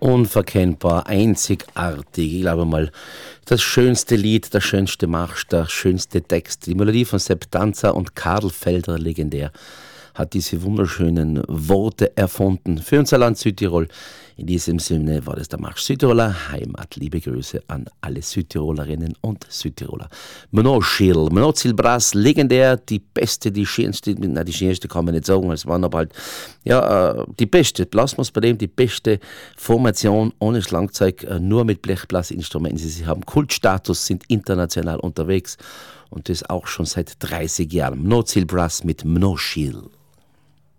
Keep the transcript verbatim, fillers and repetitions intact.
Unverkennbar, einzigartig. Ich glaube mal, das schönste Lied, der schönste Marsch, der schönste Text. Die Melodie von Sepp Danzer und Karl Felder, legendär, hat diese wunderschönen Worte erfunden für unser Land Südtirol. In diesem Sinne war das der Marsch Südtiroler Heimat. Liebe Grüße an alle Südtirolerinnen und Südtiroler. Menno Schill, Menno Zilbras, legendär, die beste, die schönste, na die schönste kann man nicht sagen, es waren aber halt, ja, die beste, lassen wir es bei dem, die beste Formation ohne Schlagzeug, nur mit Blechblasinstrumenten. Sie haben Kultstatus, sind international unterwegs und das auch schon seit dreißig Jahren. Menno Zilbras mit Menno Schill.